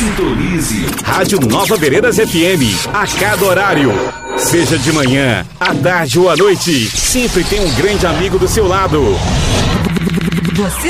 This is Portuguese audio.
Sintonize. Rádio Nova Veredas FM. A cada horário. Seja de manhã, à tarde ou à noite. Sempre tem um grande amigo do seu lado. Você